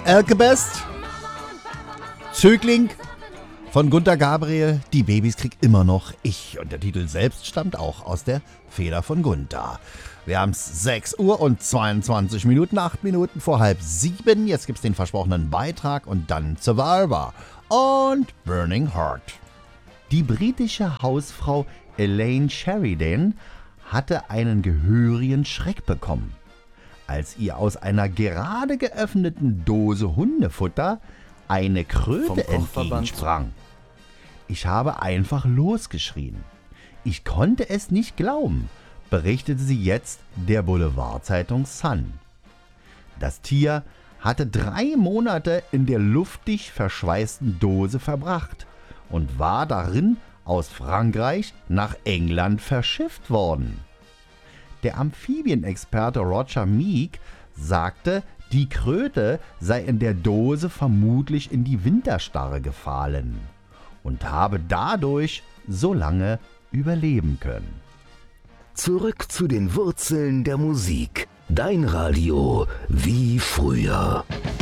Erkebest, Zögling von Gunter Gabriel, die Babys krieg immer noch ich. Und der Titel selbst stammt auch aus der Feder von Gunter. Wir haben's 6 Uhr und 22 Minuten, 8 Minuten vor 6:30. Jetzt gibt's den versprochenen Beitrag und dann Survivor und Burning Heart. Die britische Hausfrau Elaine Sheridan hatte einen gehörigen Schreck bekommen, als ihr aus einer gerade geöffneten Dose Hundefutter eine Kröte entgegensprang. Ich habe einfach losgeschrien. Ich konnte es nicht glauben, berichtete sie jetzt der Boulevardzeitung Sun. Das Tier hatte 3 Monate in der luftig verschweißten Dose verbracht und war darin aus Frankreich nach England verschifft worden. Der Amphibienexperte Roger Meek sagte, die Kröte sei in der Dose vermutlich in die Winterstarre gefallen und habe dadurch so lange überleben können. Zurück zu den Wurzeln der Musik. Dein Radio wie früher.